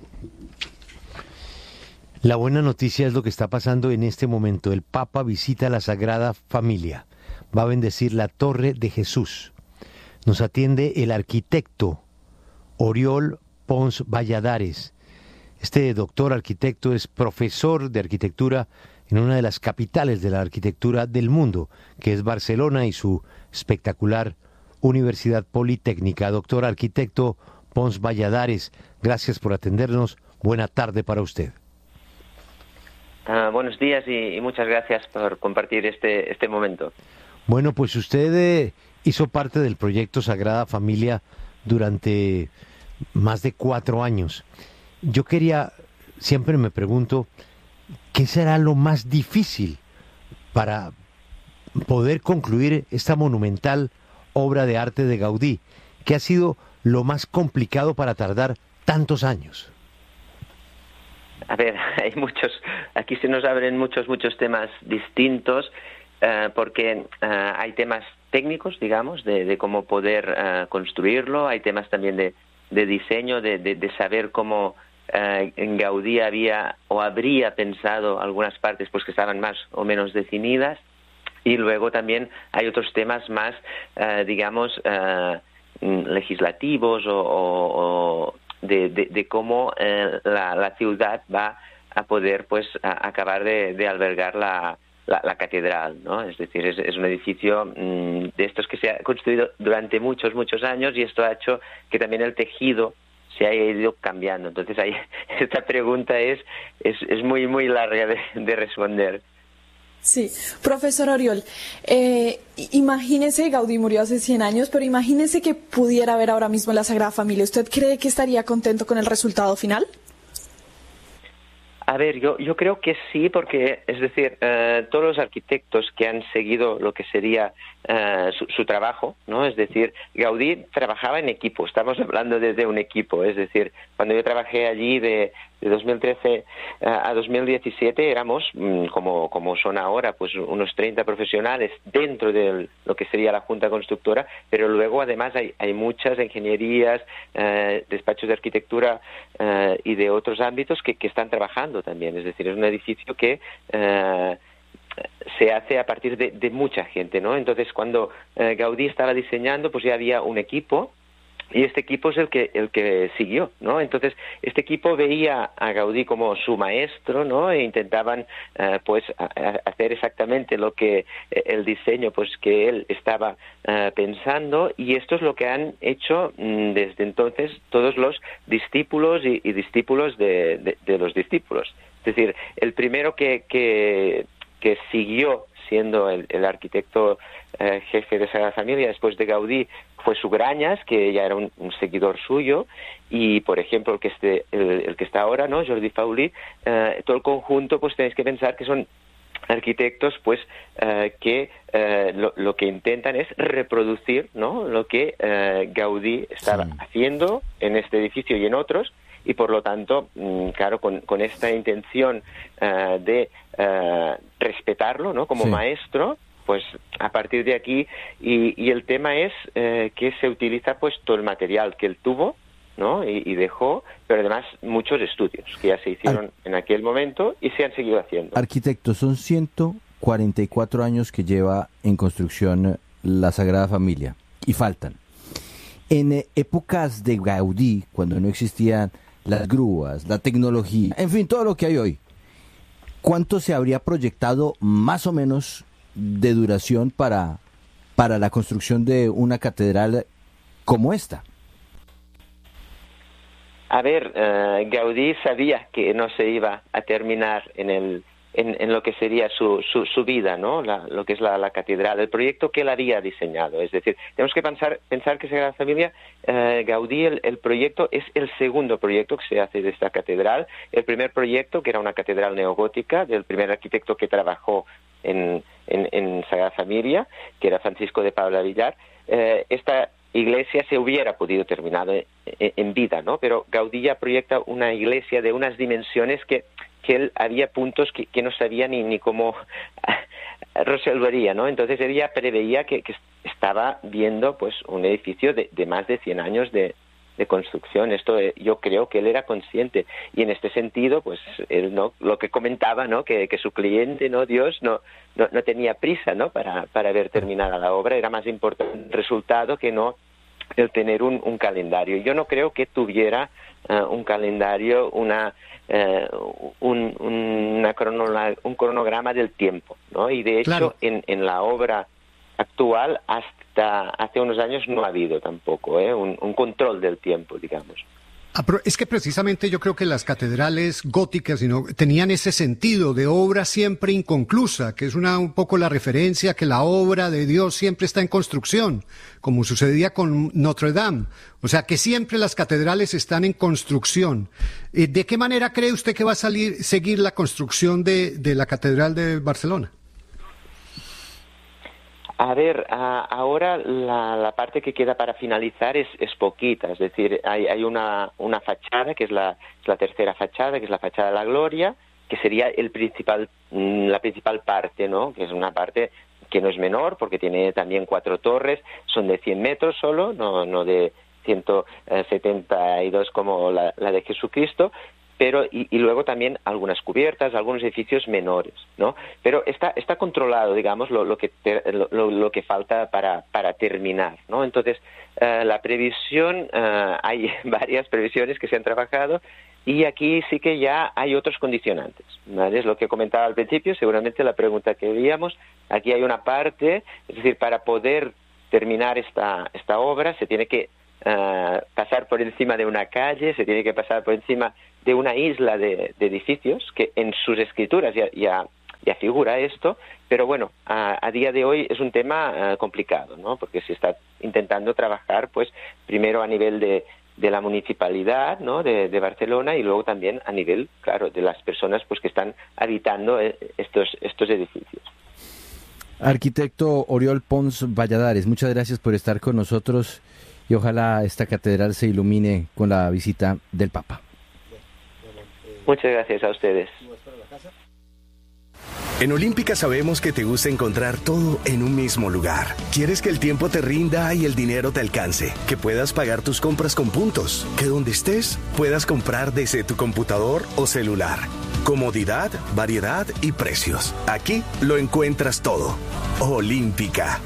La buena noticia es lo que está pasando en este momento. El Papa visita la Sagrada Familia. Va a bendecir la Torre de Jesús. Nos atiende el arquitecto Oriol Pons Valladares. Este doctor arquitecto es profesor de arquitectura en una de las capitales de la arquitectura del mundo, que es Barcelona, y su espectacular Universidad Politécnica. Doctor arquitecto Pons Valladares, gracias por atendernos. Buena tarde para usted. Buenos días y muchas gracias por compartir este momento. Bueno, pues usted hizo parte del proyecto Sagrada Familia durante más de 4 años. Yo siempre me pregunto, ¿qué será lo más difícil para poder concluir esta monumental obra de arte de Gaudí? ¿Qué ha sido lo más complicado para tardar tantos años? A ver, aquí se nos abren muchos temas distintos, porque hay temas técnicos, digamos, de cómo poder construirlo, hay temas también de diseño, de saber cómo Gaudí había o habría pensado algunas partes pues que estaban más o menos definidas, y luego también hay otros temas más, digamos, legislativos o de cómo la ciudad va a poder pues acabar de albergar la catedral, ¿no? Es decir, es un edificio de estos que se ha construido durante muchos años, y esto ha hecho que también el tejido se haya ido cambiando. Entonces ahí esta pregunta es muy larga de responder. Sí, profesor Oriol, imagínese, Gaudí murió hace 100 años, pero imagínese que pudiera ver ahora mismo la Sagrada Familia. ¿Usted cree que estaría contento con el resultado final? A ver, yo creo que sí, porque, es decir, todos los arquitectos que han seguido lo que sería su trabajo, ¿no? Es decir, Gaudí trabajaba en equipo, estamos hablando desde un equipo, es decir, cuando yo trabajé allí de 2013 a 2017 éramos, como son ahora, pues unos 30 profesionales dentro de lo que sería la Junta Constructora, pero luego además hay muchas ingenierías, despachos de arquitectura y de otros ámbitos que están trabajando también, es decir, es un edificio que se hace a partir de mucha gente, ¿no? Entonces, cuando Gaudí estaba diseñando, pues ya había un equipo, y este equipo es el que siguió, ¿no? Entonces, este equipo veía a Gaudí como su maestro, ¿no? E intentaban, pues, hacer exactamente lo que el diseño, pues, que él estaba pensando, y esto es lo que han hecho desde entonces todos los discípulos y discípulos de los discípulos. Es decir, el primero que siguió siendo el arquitecto jefe de Sagrada Familia después de Gaudí fue Sugrañas, que ya era un seguidor suyo, y por ejemplo el que está ahora, ¿no? Jordi Faulí, todo el conjunto, pues tenéis que pensar que son arquitectos pues que lo que intentan es reproducir, ¿no? Lo que Gaudí estaba haciendo en este edificio y en otros, y por lo tanto, claro, con esta intención de respetarlo, ¿no? Como maestro, pues a partir de aquí, y el tema es que se utiliza pues todo el material que él tuvo, ¿no? Y dejó, pero además muchos estudios que ya se hicieron en aquel momento y se han seguido haciendo. Arquitecto, son 144 años que lleva en construcción la Sagrada Familia, y faltan. En épocas de Gaudí, cuando no existían las grúas, la tecnología, en fin, todo lo que hay hoy, ¿cuánto se habría proyectado más o menos de duración para la construcción de una catedral como esta? A ver, Gaudí sabía que no se iba a terminar en lo que sería su vida, ¿no? Lo que es la catedral, el proyecto que él había diseñado. Es decir, tenemos que pensar que Sagrada Familia, Gaudí, el proyecto es el segundo proyecto que se hace de esta catedral. El primer proyecto, que era una catedral neogótica, del primer arquitecto que trabajó en Sagrada Familia, que era Francisco de Paula Villar, esta iglesia se hubiera podido terminar en vida, ¿no? Pero Gaudí ya proyecta una iglesia de unas dimensiones que él había puntos que no sabía ni cómo resolvería, ¿no? Entonces él ya preveía que estaba viendo pues un edificio de más de 100 años de construcción. Esto yo creo que él era consciente, y en este sentido pues él no, lo que comentaba, ¿no? Que su cliente, no Dios, no tenía prisa, ¿no? para ver terminada la obra. Era más importante el resultado que no el tener un calendario. Yo no creo que tuviera un calendario, un cronograma del tiempo, ¿no? Y de hecho, claro, en la obra actual hasta hace unos años no ha habido tampoco un control del tiempo, digamos. Es que precisamente yo creo que las catedrales góticas tenían ese sentido de obra siempre inconclusa, que es un poco la referencia que la obra de Dios siempre está en construcción, como sucedía con Notre Dame. O sea, que siempre las catedrales están en construcción. ¿De qué manera cree usted que va a seguir la construcción de la Catedral de Barcelona? A ver, ahora la parte que queda para finalizar es poquita, es decir, hay una fachada que es la tercera fachada, que es la fachada de la Gloria, que sería la principal parte, ¿no? Que es una parte que no es menor porque tiene también 4 torres, son de 100 metros solo, no de 172 como la de Jesucristo, pero y luego también algunas cubiertas, algunos edificios menores, ¿no? Pero está controlado, digamos, lo que falta para terminar, ¿no? Entonces, la previsión, hay varias previsiones que se han trabajado y aquí sí que ya hay otros condicionantes, ¿vale? Es lo que comentaba al principio, seguramente la pregunta que veíamos, aquí hay una parte, es decir, para poder terminar esta obra se tiene que pasar por encima de una calle, se tiene que pasar por encima de una isla de edificios, que en sus escrituras ya figura esto, pero bueno, a día de hoy es un tema complicado, ¿no? Porque se está intentando trabajar, pues, primero a nivel de la municipalidad, ¿no? de Barcelona, y luego también a nivel, claro, de las personas, pues, que están habitando estos edificios. Arquitecto Oriol Pons Valladares, muchas gracias por estar con nosotros y ojalá esta catedral se ilumine con la visita del Papa. Muchas gracias a ustedes. En Olímpica sabemos que te gusta encontrar todo en un mismo lugar. Quieres que el tiempo te rinda y el dinero te alcance, que puedas pagar tus compras con puntos, que donde estés puedas comprar desde tu computador o celular. Comodidad, variedad y precios. Aquí lo encuentras todo. Olímpica.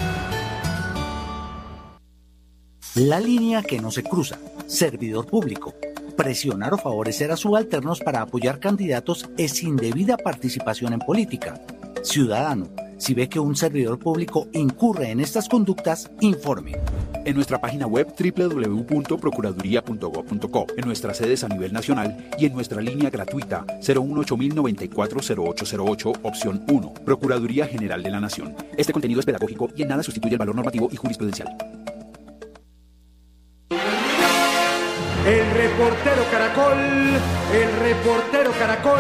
La línea que no se cruza. Servidor público. Presionar o favorecer a subalternos para apoyar candidatos es indebida participación en política. Ciudadano, si ve que un servidor público incurre en estas conductas, informe. En nuestra página web www.procuraduría.gov.co, en nuestras sedes a nivel nacional y en nuestra línea gratuita 018-094-0808, opción 1, Procuraduría General de la Nación. Este contenido es pedagógico y en nada sustituye el valor normativo y jurisprudencial. El reportero Caracol, el reportero Caracol.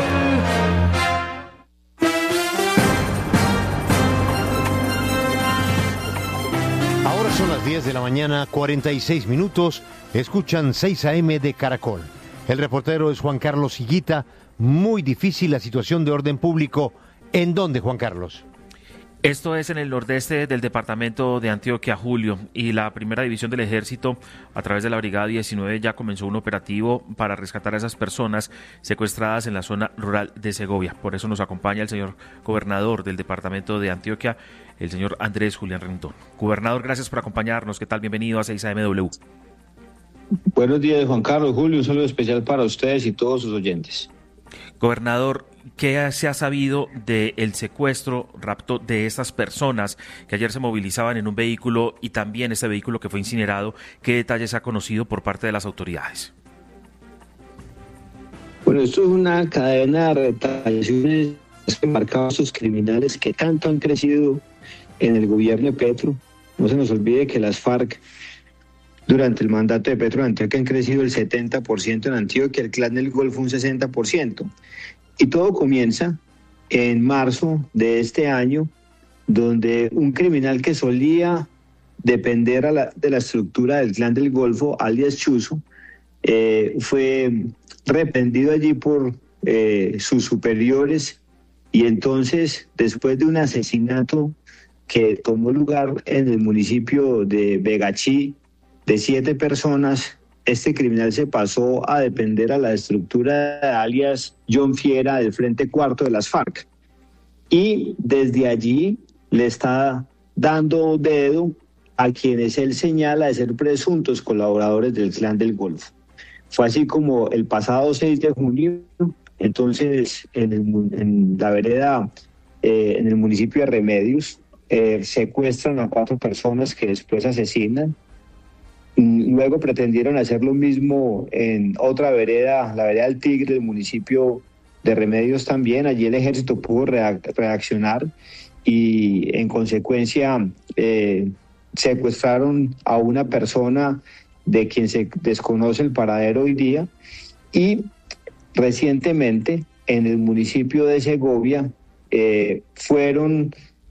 Ahora son las 10 de la mañana, 46 minutos. Escuchan 6 AM de Caracol. El reportero es Juan Carlos Higuita. Muy difícil la situación de orden público. ¿En dónde, Juan Carlos? Esto es en el nordeste del departamento de Antioquia, Julio, y la primera división del ejército, a través de la Brigada 19, ya comenzó un operativo para rescatar a esas personas secuestradas en la zona rural de Segovia. Por eso nos acompaña el señor gobernador del departamento de Antioquia, el señor Andrés Julián Rendón. Gobernador, gracias por acompañarnos. ¿Qué tal? Bienvenido a 6AMW. Buenos días, Juan Carlos. Julio, un saludo especial para ustedes y todos sus oyentes. Gobernador, ¿qué se ha sabido del secuestro, rapto de estas personas que ayer se movilizaban en un vehículo y también este vehículo que fue incinerado? ¿Qué detalles se ha conocido por parte de las autoridades? Bueno, esto es una cadena de retaliaciones que marcaban estos criminales que tanto han crecido en el gobierno de Petro. No se nos olvide que las FARC durante el mandato de Petro en Antioquia han crecido el 70% en Antioquia, el Clan del Golfo un 60%. Y todo comienza en marzo de este año, donde un criminal que solía depender de la estructura del Clan del Golfo, alias Chuzo, fue reprendido allí por sus superiores, y entonces, después de un asesinato que tomó lugar en el municipio de Begachí, de 7 personas, este criminal se pasó a depender a la estructura de alias John Fiera del Frente Cuarto de las FARC. Y desde allí le está dando dedo a quienes él señala de ser presuntos colaboradores del Clan del Golfo. Fue así como el pasado 6 de junio, entonces en la vereda, en el municipio de Remedios, secuestran a 4 personas que después asesinan. Luego pretendieron hacer lo mismo en otra vereda, la vereda del Tigre, del municipio de Remedios también. Allí el ejército pudo reaccionar y en consecuencia secuestraron a una persona de quien se desconoce el paradero hoy día. Y recientemente en el municipio de Segovia fueron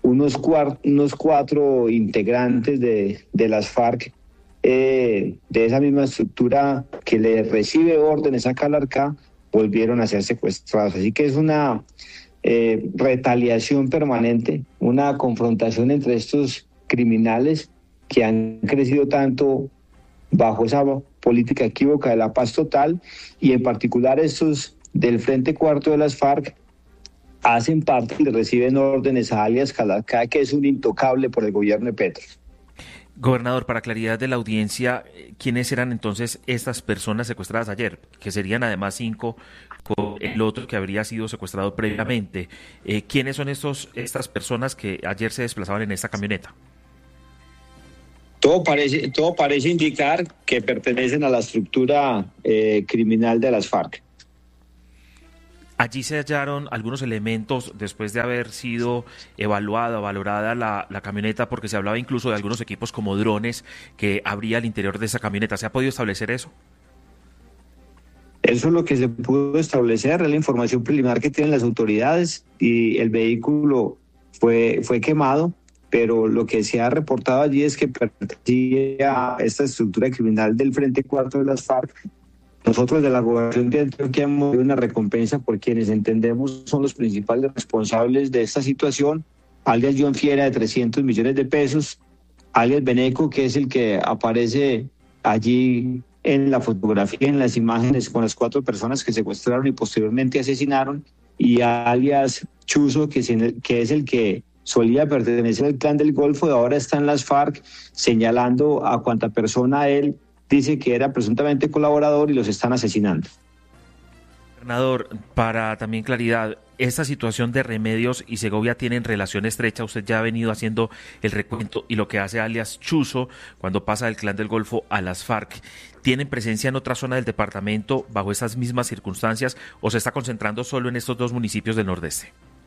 unos 4 integrantes de las FARC, de esa misma estructura que le recibe órdenes a Calarcá, volvieron a ser secuestrados. Así que es una retaliación permanente, una confrontación entre estos criminales que han crecido tanto bajo esa política equívoca de la paz total, y en particular estos del Frente Cuarto de las FARC hacen parte y le reciben órdenes a alias Calarcá, que es un intocable por el gobierno de Petro. Gobernador, para claridad de la audiencia, ¿quiénes eran entonces estas personas secuestradas ayer? Que serían además 5 con el otro que habría sido secuestrado previamente. ¿Quiénes son estas personas que ayer se desplazaban en esta camioneta? Todo parece indicar que pertenecen a la estructura criminal de las FARC. Allí se hallaron algunos elementos después de haber sido valorada la camioneta, porque se hablaba incluso de algunos equipos como drones que habría al interior de esa camioneta. ¿Se ha podido establecer eso? Eso es lo que se pudo establecer, es la información preliminar que tienen las autoridades, y el vehículo fue quemado, pero lo que se ha reportado allí es que pertenecía a esta estructura criminal del Frente Cuarto de las FARC. Nosotros de la Gobernación de Antioquia hemos dado una recompensa por quienes entendemos son los principales responsables de esta situación, alias John Fiera, de 300 millones de pesos, alias Beneco, que es el que aparece allí en la fotografía, en las imágenes, con las 4 personas que secuestraron y posteriormente asesinaron, y alias Chuzo, que es el que solía pertenecer al clan del Golfo y ahora está en las FARC, señalando a cuanta persona él dice que era presuntamente colaborador, y los están asesinando. Gobernador, para también claridad, esta situación de Remedios y Segovia tienen relación estrecha. Usted ya ha venido haciendo el recuento, y lo que hace alias Chuzo cuando pasa del clan del Golfo a las FARC, ¿tienen presencia en otra zona del departamento bajo estas mismas circunstancias, o se está concentrando solo en estos 2 municipios del Nordeste?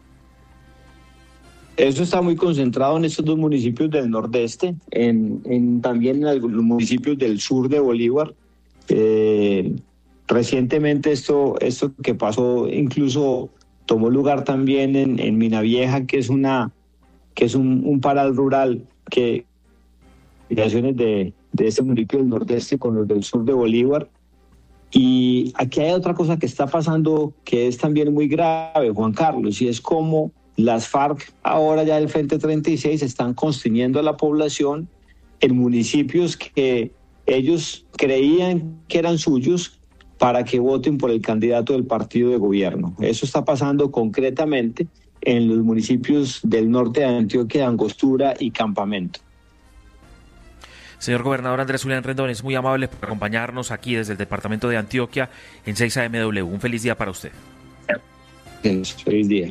Eso está muy concentrado en estos 2 municipios del Nordeste, también en algunos municipios del sur de Bolívar. Recientemente esto que pasó incluso tomó lugar también en Minavieja, que es un paral rural, que relaciones de este municipio del Nordeste con los del sur de Bolívar. Y aquí hay otra cosa que está pasando que es también muy grave, Juan Carlos, y es como las FARC, ahora ya del Frente 36, están constriñendo a la población en municipios que ellos creían que eran suyos para que voten por el candidato del partido de gobierno. Eso está pasando concretamente en los municipios del norte de Antioquia, Angostura y Campamento. Señor Gobernador Andrés Julián Rendón, es muy amable por acompañarnos aquí desde el departamento de Antioquia en 6AMW. Un feliz día para usted. Feliz día.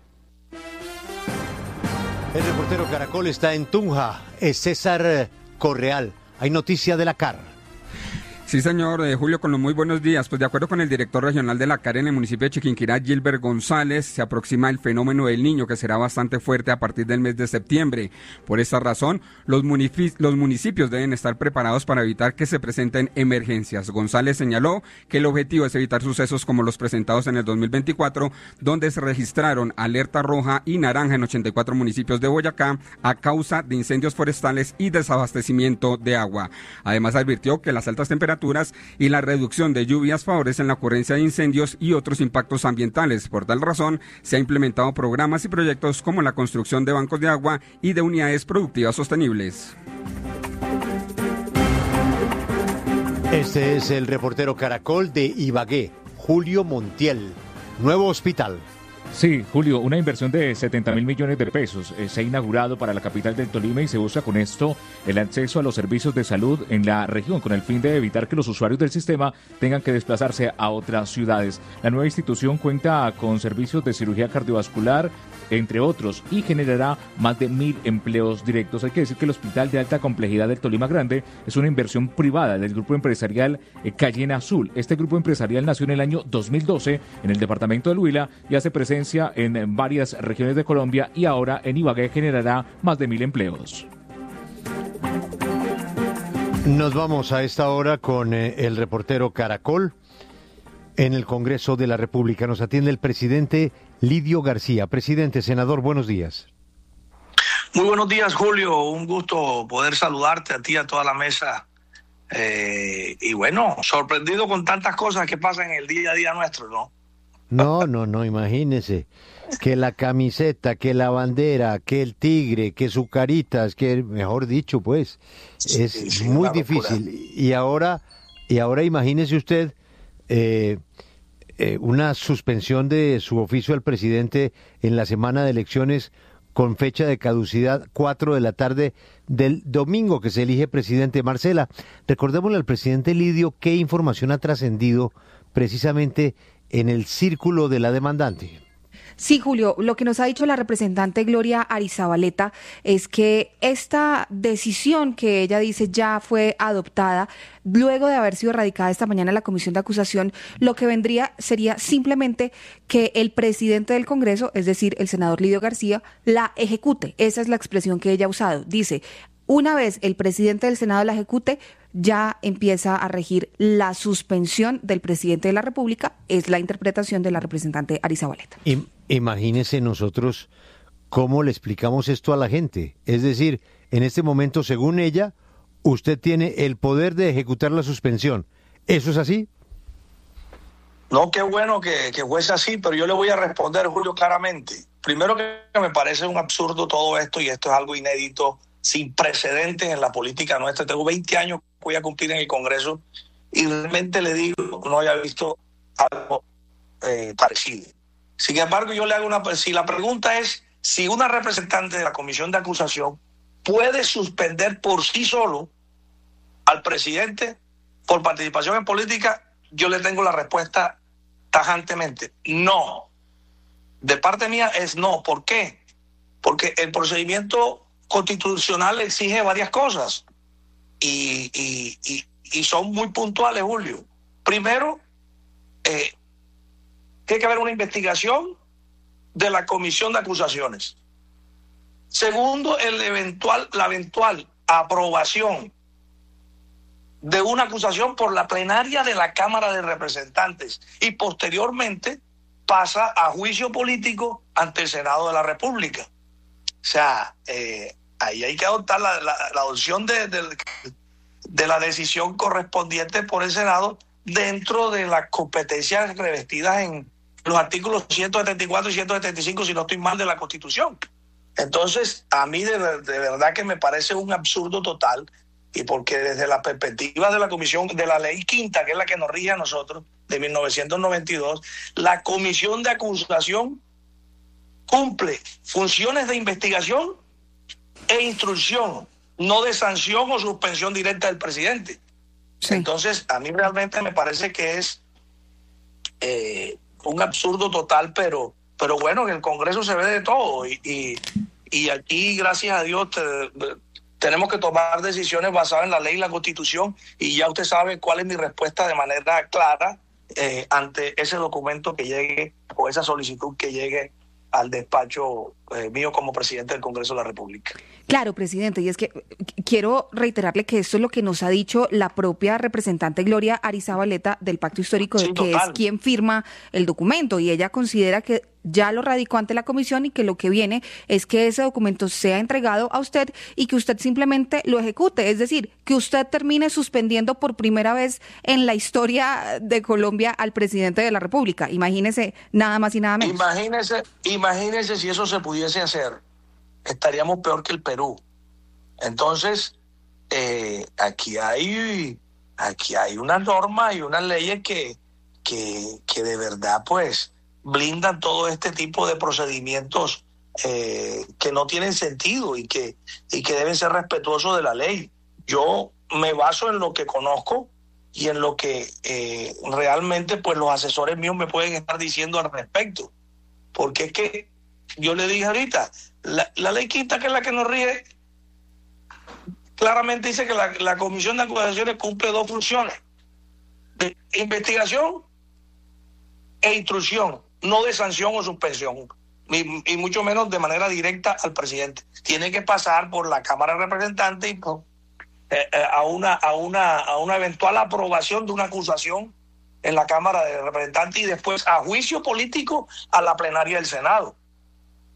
El reportero Caracol está en Tunja, es César Correal. Hay noticia de la CAR. Sí, señor Julio, con los muy buenos días. Pues de acuerdo con el director regional de la CAR en el municipio de Chiquinquirá, Gilbert González, se aproxima el fenómeno del Niño, que será bastante fuerte a partir del mes de septiembre. Por esta razón, los municipios deben estar preparados para evitar que se presenten emergencias. González señaló que el objetivo es evitar sucesos como los presentados en el 2024, donde se registraron alerta roja y naranja en 84 municipios de Boyacá a causa de incendios forestales y desabastecimiento de agua. Además, advirtió que las altas temperaturas y la reducción de lluvias favorecen la ocurrencia de incendios y otros impactos ambientales. Por tal razón, se han implementado programas y proyectos como la construcción de bancos de agua y de unidades productivas sostenibles. Este es el reportero Caracol de Ibagué, Julio Montiel. Nuevo hospital. Sí, Julio, una inversión de 70.000 millones de pesos se ha inaugurado para la capital del Tolima y se busca con esto el acceso a los servicios de salud en la región con el fin de evitar que los usuarios del sistema tengan que desplazarse a otras ciudades. La nueva institución cuenta con servicios de cirugía cardiovascular, entre otros, y generará más de 1.000 empleos directos. Hay que decir que el Hospital de Alta Complejidad del Tolima Grande es una inversión privada del grupo empresarial Cayena Azul. Este grupo empresarial nació en el año 2012 en el departamento del Huila y hace presencia en varias regiones de Colombia, y ahora en Ibagué generará más de 1.000 empleos. Nos vamos a esta hora con el reportero Caracol. En el Congreso de la República nos atiende el presidente Lidio García. Presidente, senador, buenos días. Muy buenos días, Julio. Un gusto poder saludarte a ti, a toda la mesa. Y bueno, sorprendido con tantas cosas que pasan en el día a día nuestro, ¿no? No, imagínese. Que la camiseta, que la bandera, que el tigre, que su Caritas, que mejor dicho, pues, es muy difícil. Y ahora imagínese usted una suspensión de su oficio al presidente en la semana de elecciones con fecha de caducidad 4 de la tarde del domingo que se elige presidente. Marcela, recordémosle al presidente Lidio qué información ha trascendido precisamente en el círculo de la demandante. Sí, Julio, lo que nos ha dicho la representante Gloria Arizabaleta es que esta decisión que ella dice ya fue adoptada luego de haber sido radicada esta mañana en la comisión de acusación, lo que vendría sería simplemente que el presidente del Congreso, es decir, el senador Lidio García, la ejecute. Esa es la expresión que ella ha usado. Dice, una vez el presidente del Senado la ejecute, ya empieza a regir la suspensión del presidente de la República, es la interpretación de la representante Arizabaleta. Imagínese nosotros cómo le explicamos esto a la gente. Es decir, en este momento, según ella, usted tiene el poder de ejecutar la suspensión. ¿Eso es así? No, qué bueno que fuese así, pero yo le voy a responder, Julio, claramente. Primero que me parece un absurdo todo esto, y esto es algo inédito, sin precedentes en la política nuestra. Tengo 20 años que voy a cumplir en el Congreso y realmente le digo, no había visto algo parecido. Sin embargo, yo le hago si la pregunta es si una representante de la comisión de acusación puede suspender por sí solo al presidente por participación en política, yo le tengo la respuesta tajantemente: no. De parte mía es no. ¿Por qué? Porque el procedimiento constitucional exige varias cosas y son muy puntuales, Julio. Primero, tiene que haber una investigación de la comisión de acusaciones. Segundo, la eventual aprobación de una acusación por la plenaria de la Cámara de Representantes y posteriormente pasa a juicio político ante el Senado de la República. O sea, ahí hay que adoptar la adopción de la decisión correspondiente por el Senado dentro de las competencias revestidas en los artículos 174 y 175, si no estoy mal, de la Constitución. Entonces, a mí de verdad que me parece un absurdo total, y porque desde la perspectiva de la Comisión, de la Ley Quinta, que es la que nos rige a nosotros, de 1992, la Comisión de Acusación cumple funciones de investigación e instrucción, no de sanción o suspensión directa del presidente. Sí. Entonces, a mí realmente me parece que es un absurdo total, pero bueno, en el Congreso se ve de todo y aquí, gracias a Dios, tenemos que tomar decisiones basadas en la ley y la Constitución, y ya usted sabe cuál es mi respuesta de manera clara ante ese documento que llegue o esa solicitud que llegue al despacho mío como presidente del Congreso de la República. Claro, presidente, y es que quiero reiterarle que esto es lo que nos ha dicho la propia representante Gloria Arizabaleta del Pacto Histórico, sí, que es quien firma el documento, y ella considera que ya lo radicó ante la comisión y que lo que viene es que ese documento sea entregado a usted y que usted simplemente lo ejecute, es decir, que usted termine suspendiendo por primera vez en la historia de Colombia al presidente de la República. Imagínese, nada más y nada menos. Imagínese si eso se pudiese hacer, estaríamos peor que el Perú. Entonces, aquí hay una norma y unas leyes que de verdad, pues, blindan todo este tipo de procedimientos que no tienen sentido y que deben ser respetuosos de la ley. Yo me baso en lo que conozco y en lo que realmente, pues, los asesores míos me pueden estar diciendo al respecto. Porque es que yo le dije ahorita, la ley quinta, que es la que nos rige, claramente dice que la Comisión de Acusaciones cumple dos funciones: de investigación e instrucción, no de sanción o suspensión, y mucho menos de manera directa al presidente. Tiene que pasar por la Cámara de Representantes y a una eventual aprobación de una acusación en la Cámara de Representantes y después a juicio político a la plenaria del Senado.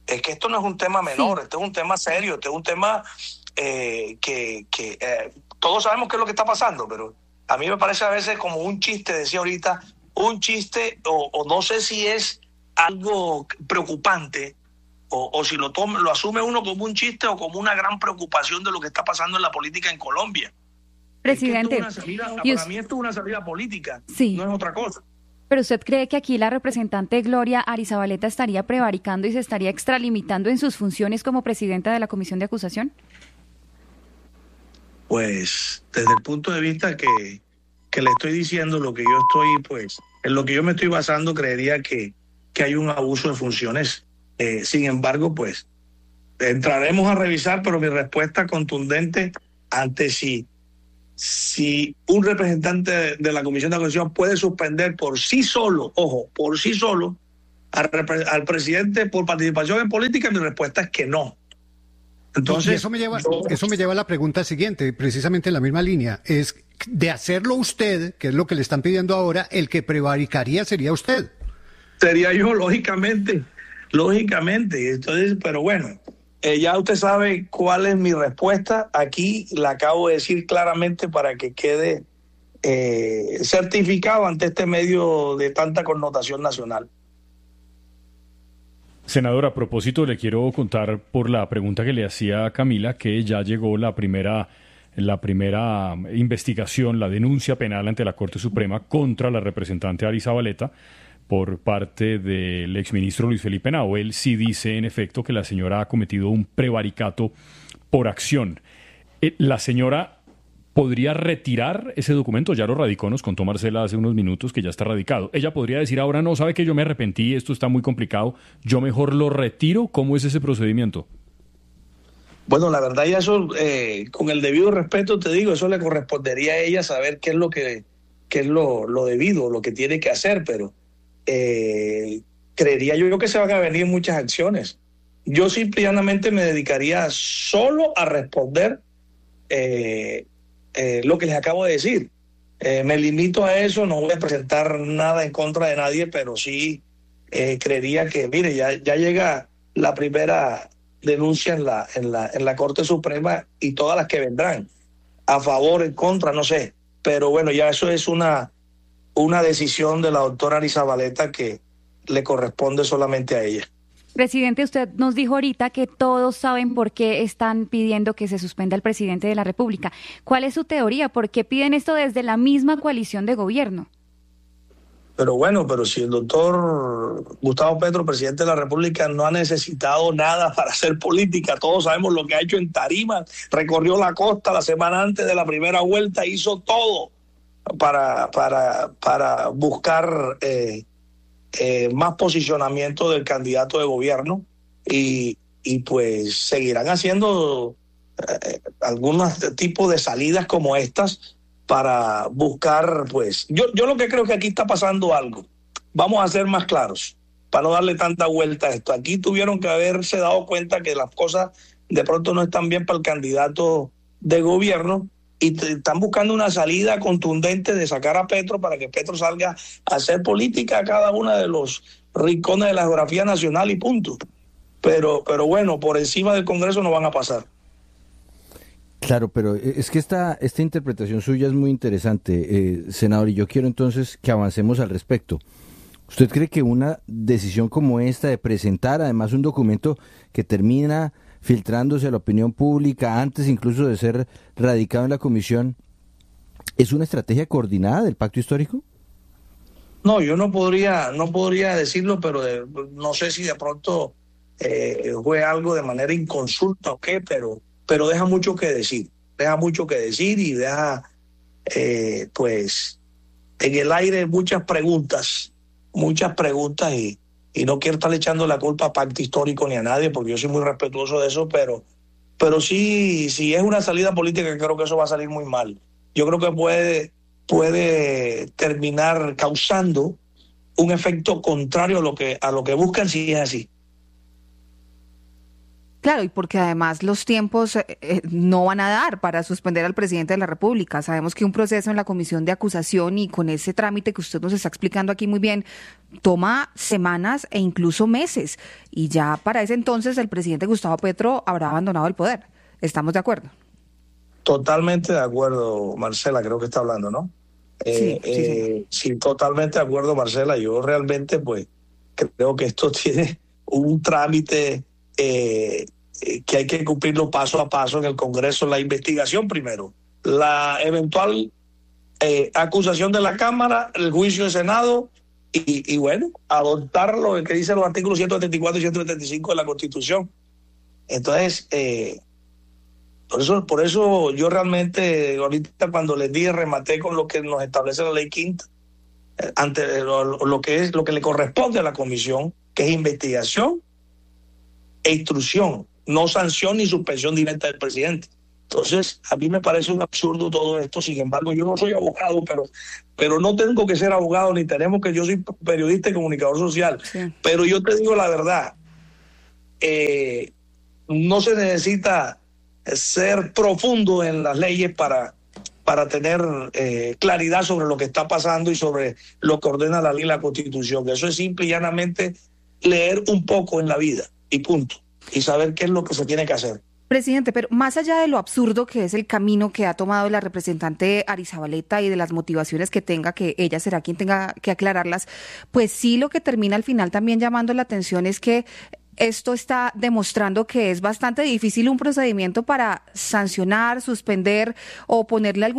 es que esto no es un tema menor, este es un tema serio, este es un tema que todos sabemos qué es lo que está pasando, pero a mí me parece a veces como un chiste, decía ahorita, un chiste, o no sé si es algo preocupante, o si lo asume uno como un chiste o como una gran preocupación de lo que está pasando en la política en Colombia. Presidente, para mí esto es una salida política, sí, no es otra cosa. ¿Pero usted cree que aquí la representante Gloria Arizabaleta estaría prevaricando y se estaría extralimitando en sus funciones como presidenta de la Comisión de Acusación? Pues desde el punto de vista que le estoy diciendo, lo que yo estoy, pues, en lo que yo me estoy basando, creería que hay un abuso de funciones. Sin embargo, pues, entraremos a revisar, pero mi respuesta contundente ante si un representante de la Comisión de Acusación puede suspender por sí solo, por sí solo, al presidente por participación en política, mi respuesta es que no. Entonces, y eso me lleva a la pregunta siguiente, precisamente en la misma línea, es de hacerlo usted, que es lo que le están pidiendo ahora, el que prevaricaría sería usted. Sería yo, lógicamente. Entonces, pero bueno, ya usted sabe cuál es mi respuesta. Aquí la acabo de decir claramente para que quede certificado ante este medio de tanta connotación nacional. Senador, a propósito, le quiero contar por la pregunta que le hacía a Camila que ya llegó la primera investigación, la denuncia penal ante la Corte Suprema contra la representante Arizabaleta por parte del exministro Luis Felipe Henao. Él sí dice, en efecto, que la señora ha cometido un prevaricato por acción. La señora podría retirar ese documento, ya lo radicó, nos contó Marcela hace unos minutos que ya está radicado. Ella podría decir, ahora no, sabe que yo me arrepentí, esto está muy complicado, yo mejor lo retiro. ¿Cómo es ese procedimiento? Bueno, la verdad, ya eso, con el debido respeto te digo, eso le correspondería a ella saber qué es lo debido, lo que tiene que hacer, pero creería yo que se van a venir muchas acciones. Yo simplemente me dedicaría solo a responder lo que les acabo de decir. Me limito a eso, no voy a presentar nada en contra de nadie, pero sí creería que, mire, ya llega la primera denuncia en la Corte Suprema y todas las que vendrán, a favor, en contra, no sé. Pero bueno, ya eso es una decisión de la doctora Arizabaleta que le corresponde solamente a ella. Presidente, usted nos dijo ahorita que todos saben por qué están pidiendo que se suspenda al presidente de la República. ¿Cuál es su teoría? ¿Por qué piden esto desde la misma coalición de gobierno? Pero bueno, si el doctor Gustavo Petro, presidente de la República, no ha necesitado nada para hacer política, todos sabemos lo que ha hecho en Tarima, recorrió la costa la semana antes de la primera vuelta, hizo todo para buscar más posicionamiento del candidato de gobierno y pues seguirán haciendo algunos tipos de salidas como estas para buscar, pues, yo lo que creo que aquí está pasando algo. Vamos a ser más claros, para no darle tanta vuelta a esto. Aquí tuvieron que haberse dado cuenta que las cosas de pronto no están bien para el candidato de gobierno y están buscando una salida contundente de sacar a Petro para que Petro salga a hacer política a cada uno de los rincones de la geografía nacional y punto. Pero bueno, por encima del Congreso no van a pasar. Claro, pero es que esta interpretación suya es muy interesante, senador, y yo quiero entonces que avancemos al respecto. ¿Usted cree que una decisión como esta de presentar además un documento que termina filtrándose a la opinión pública antes incluso de ser radicado en la comisión es una estrategia coordinada del pacto histórico? No, yo no podría decirlo, pero no sé si de pronto fue algo de manera inconsulta o qué, pero deja mucho que decir y deja pues en el aire muchas preguntas y no quiero estar echando la culpa a pacto histórico ni a nadie porque yo soy muy respetuoso de eso, pero sí es una salida política, creo que eso va a salir muy mal. Yo creo que puede terminar causando un efecto contrario a lo que buscan si es así. Claro, y porque además los tiempos no van a dar para suspender al presidente de la República. Sabemos que un proceso en la comisión de acusación y con ese trámite que usted nos está explicando aquí muy bien, toma semanas e incluso meses. Y ya para ese entonces el presidente Gustavo Petro habrá abandonado el poder. ¿Estamos de acuerdo? Totalmente de acuerdo, Marcela, creo que está hablando, ¿no? Sí, totalmente de acuerdo, Marcela. Yo realmente, pues, creo que esto tiene un trámite que hay que cumplirlo paso a paso en el Congreso. La investigación primero, la eventual acusación de la Cámara, el juicio del Senado y bueno, adoptar lo que dicen los artículos 174 y 175 de la Constitución. Entonces, por eso yo realmente ahorita cuando les dije rematé con lo que nos establece la ley quinta, ante lo que le corresponde a la comisión, que es investigación e instrucción, no sanción ni suspensión directa del presidente. Entonces, a mí me parece un absurdo todo esto. Sin embargo, yo no soy abogado, pero no tengo que ser abogado, ni tenemos que, yo soy periodista y comunicador social. Sí. Pero yo te digo la verdad, no se necesita ser profundo en las leyes para tener claridad sobre lo que está pasando y sobre lo que ordena la ley y la Constitución. Eso es simple y llanamente leer un poco en la vida y punto, y saber qué es lo que se tiene que hacer. Presidente, pero más allá de lo absurdo que es el camino que ha tomado la representante Arizabaleta y de las motivaciones que tenga, que ella será quien tenga que aclararlas, pues sí, lo que termina al final también llamando la atención es que esto está demostrando que es bastante difícil un procedimiento para sancionar, suspender o ponerle algún